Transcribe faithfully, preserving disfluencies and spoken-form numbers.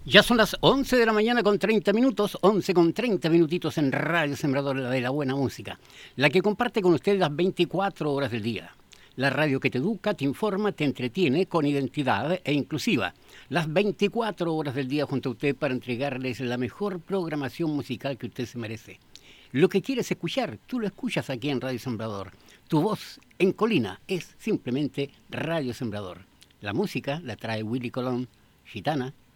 Ya son las once de la mañana con treinta minutos, once con treinta minutitos en Radio Sembrador, la de la buena música, la que comparte con ustedes las veinticuatro horas del día. La radio que te educa, te informa, te entretiene con identidad e inclusiva. Las veinticuatro horas del día junto a usted para entregarles la mejor programación musical que usted se merece. Lo que quieres escuchar, tú lo escuchas aquí en Radio Sembrador. Tu voz en Colina es simplemente Radio Sembrador. La música la trae Willy Colón, Gitana,